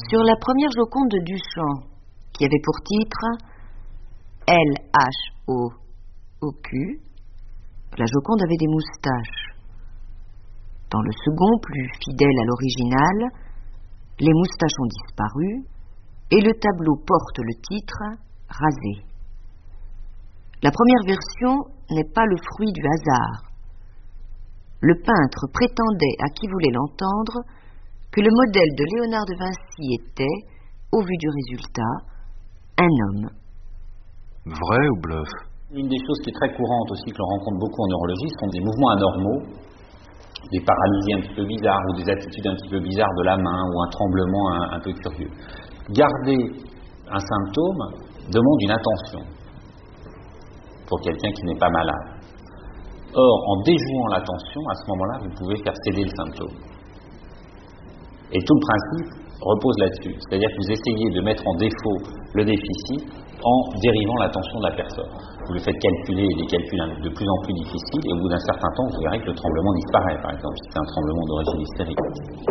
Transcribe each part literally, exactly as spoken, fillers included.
Sur la première Joconde de Duchamp, qui avait pour titre L H O O Q, la Joconde avait des moustaches. Dans le second, plus fidèle à l'original, les moustaches ont disparu et le tableau porte le titre Rasé. La première version n'est pas le fruit du hasard. Le peintre prétendait à qui voulait l'entendre que le modèle de Léonard de Vinci était, au vu du résultat, un homme. Vrai ou bluff? Une des choses qui est très courante aussi, que l'on rencontre beaucoup en neurologie, sont des mouvements anormaux, des paralysies un petit peu bizarres ou des attitudes un petit peu bizarres de la main ou un tremblement un, un peu curieux. Garder un symptôme demande une attention pour quelqu'un qui n'est pas malade. Or, en déjouant l'attention, à ce moment-là, vous pouvez faire céder le symptôme. Et tout le principe repose là-dessus. C'est-à-dire que vous essayez de mettre en défaut le déficit en dérivant l'attention de la personne. Vous le faites calculer des calculs de plus en plus difficiles et au bout d'un certain temps, vous verrez que le tremblement disparaît, par exemple, si c'est un tremblement d'origine hystérique.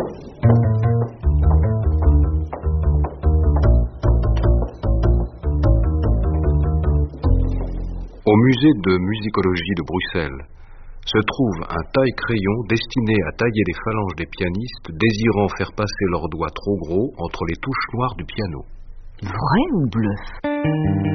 Au musée de musicologie de Bruxelles se trouve un taille-crayon destiné à tailler les phalanges des pianistes désirant faire passer leurs doigts trop gros entre les touches noires du piano. Vrai ou bluff?